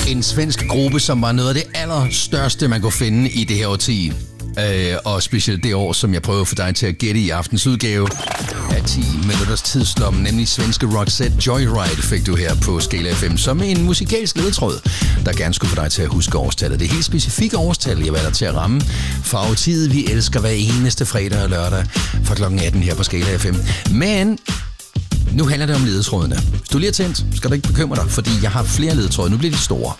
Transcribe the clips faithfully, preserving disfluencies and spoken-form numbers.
En svensk gruppe, som var noget af det allerstørste, man kunne finde i det her årti. Øh, og specielt det år, som jeg prøver for dig til at gætte i aftens udgave af ti minutters tidslommen, nemlig svenske Roxette Joyride, fik du her på Skala F M som en musikalsk ledetråd, der gerne skulle få dig til at huske årstallet. Det er helt specifikke årstal, jeg valgte til at ramme fra årtiet, vi elsker hver eneste fredag og lørdag fra klokken atten her på Skala F M. Men nu handler det om ledetrådene. Hvis du lige er tændt, skal du ikke bekymre dig, fordi jeg har flere ledetråde. Nu bliver de store.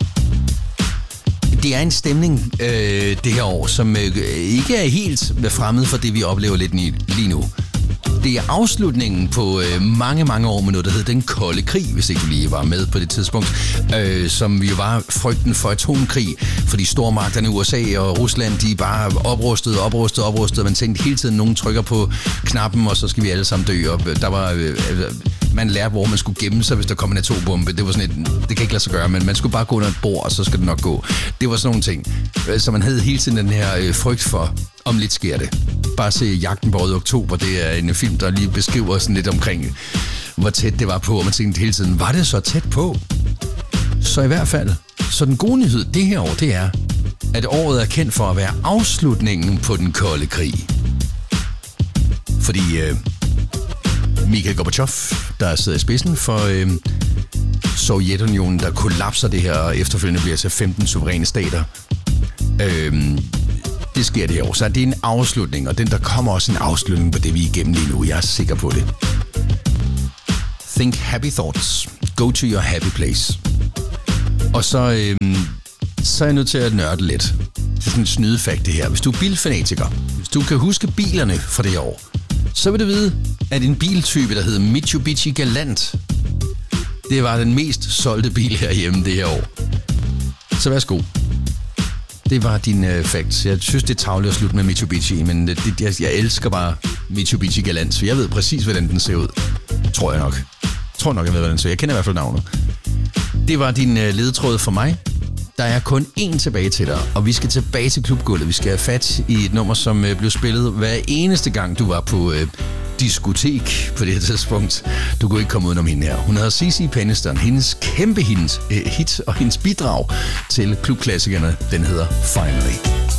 Det er en stemning øh, det her år, som øh, ikke er helt fremmed for det, vi oplever lidt lige nu. Det er afslutningen på øh, mange, mange år med noget, der hed Den Kolde Krig, hvis ikke du lige var med på det tidspunkt, øh, som jo var frygten for atomkrig, fordi stormagterne U S A og Rusland, de bare oprustede, oprustede, oprustede. Man tænkte hele tiden, nogen trykker på knappen, og så skal vi alle sammen dø. Og der var, øh, man lærte, hvor man skulle gemme sig, hvis der kom en atombombe. Det var sådan et, det kan ikke lade sig gøre, men man skulle bare gå under et bord, og så skal det nok gå. Det var sådan nogle ting. Så man havde hele tiden den her øh, frygt for, om lidt sker det. Bare se Jagten på Røde Oktober, det er en film, der lige beskriver sådan lidt omkring, hvor tæt det var på, og man tænkte hele tiden, var det så tæt på? Så i hvert fald, så den gode nyhed det her år, det er, at året er kendt for at være afslutningen på den kolde krig. Fordi øh, Mikhail Gorbachev, der sidder i spidsen for øh, Sovjetunionen, der kollapser det her, og efterfølgende bliver til femten suveræne stater. Øh, Det sker det her år, så det er en afslutning, og den der kommer også en afslutning på det, vi er igennem lige nu. Jeg er sikker på det. Think happy thoughts. Go to your happy place. Og så, øhm, så er jeg nødt til at nørde lidt. Det er sådan en snydefakt det her. Hvis du er bilfanatiker, hvis du kan huske bilerne fra det år, så vil du vide, at en biltype, der hedder Mitsubishi Galant, det var den mest solgte bil herhjemme det her år. Så værsgo. Det var din øh, fact. Jeg synes, det er tarveligt at slutte med Mitsubishi, men det, det, jeg, jeg elsker bare Mitsubishi Galant, så jeg ved præcis, hvordan den ser ud. Tror jeg nok. Jeg tror nok, jeg ved, hvordan den ser ud. Jeg kender i hvert fald navnet. Det var din øh, ledetråd for mig. Der er kun én tilbage til dig, og vi skal tilbage til klubgulvet. Vi skal have fat i et nummer, som øh, blev spillet hver eneste gang, du var på øh, diskotek på det her tidspunkt. Du kunne ikke komme udenom hende her. Hun hedder Cici Peniston. Hendes kæmpe hit, øh, hit og hendes bidrag til klubklassikerne, den hedder Finally.